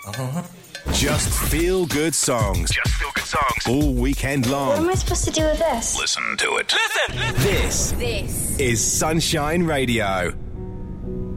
Just feel good songs. Just feel good songs. All weekend long. What am I supposed to do with this? Listen to it. Listen! This is Sunshine Radio.